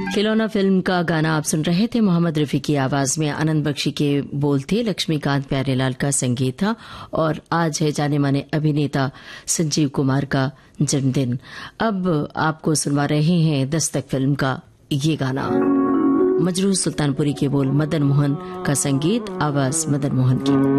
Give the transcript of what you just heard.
खिलौना फिल्म का गाना आप सुन रहे थे। मोहम्मद रफी की आवाज में आनंद बख्शी के बोल थे, लक्ष्मीकांत प्यारेलाल का संगीत था। और आज है जाने माने अभिनेता संजीव कुमार का जन्मदिन। अब आपको सुनवा रहे हैं दस्तक फिल्म का ये गाना। मजरूह सुल्तानपुरी के बोल, मदन मोहन का संगीत, आवाज मदन मोहन की।